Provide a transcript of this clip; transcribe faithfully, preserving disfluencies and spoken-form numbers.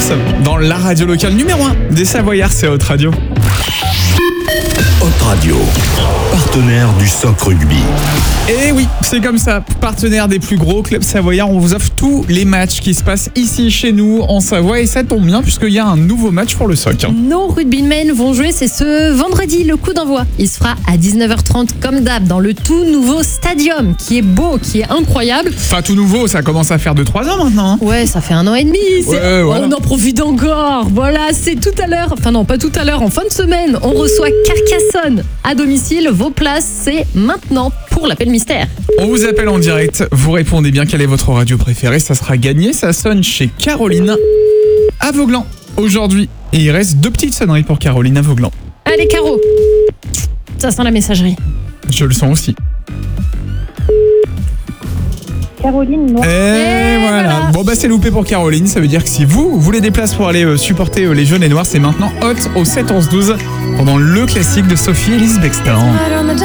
plus dans la radio locale numéro un des Savoyards, c'est Hot Radio. Hot Radio, partenaire du S O C Rugby. Et oui, c'est comme ça, partenaire des plus gros clubs savoyards, on vous offre tous les matchs qui se passent ici chez nous en Savoie et ça tombe bien puisqu'il y a un nouveau match pour le S O C. Nos rugbymen vont jouer, c'est ce vendredi, le coup d'envoi. Il se fera à dix-neuf heures trente comme d'hab dans le tout nouveau stadium qui est beau, qui est incroyable. Pas tout nouveau, ça commence à faire deux trois ans maintenant. Hein. Ouais, ça fait un an et demi. C'est... Ouais, voilà. On en profite encore. Voilà, c'est tout à l'heure. Enfin non, pas tout à l'heure, en fin de semaine, on reçoit Carcassonne à domicile. Vos places, c'est maintenant pour l'appel mystère. On vous appelle en direct, vous répondez bien quelle est votre radio préférée, ça sera gagné, ça sonne chez Caroline Aveuglant aujourd'hui. Et il reste deux petites sonneries pour Caroline Aveuglant. Allez Caro, ça sent la messagerie. Je le sens aussi. Caroline, non. Et, Et voilà. voilà. Bon bah c'est loupé pour Caroline, ça veut dire que si vous voulez des places pour aller euh, supporter euh, les jaunes et noirs, c'est maintenant Hot au sept onze douze pendant le classique de Sophie Ellis Bextor. Right on the